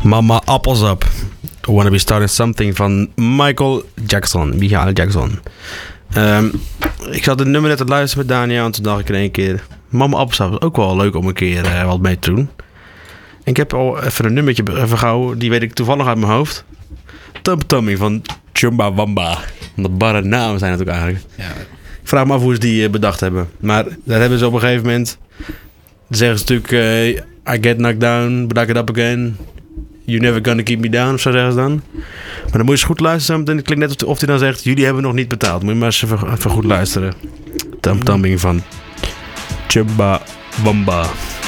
Mama Appelsap. Wanna Be Starting Something van Michael Jackson. Ik zat het nummer net te luisteren met Daniel en toen dacht ik in één keer... Mama Appelsap is ook wel leuk om een keer wat mee te doen. En ik heb al even een nummertje gehouden. Die weet ik toevallig uit mijn hoofd. Tummy van Chumbawamba. Wat barre namen zijn het ook eigenlijk. Ja. Ik vraag me af hoe ze die bedacht hebben. Maar daar hebben ze op een gegeven moment... Dan zeggen ze natuurlijk... I get knocked down, but I get up again. You never gonna keep me down, of zo zeggen ze dan. Maar dan moet je eens goed luisteren. Het klinkt net of hij dan zegt... Jullie hebben nog niet betaald. Moet je maar eens even goed luisteren. Tummy van Chumbawamba.